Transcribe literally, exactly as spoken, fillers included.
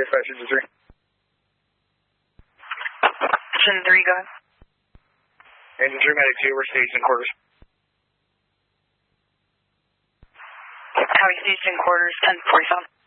Dispatch, engine three. Engine three, go ahead. Engine three, medic two, we're staged in quarters. How are you staged in quarters, ten forty-seven?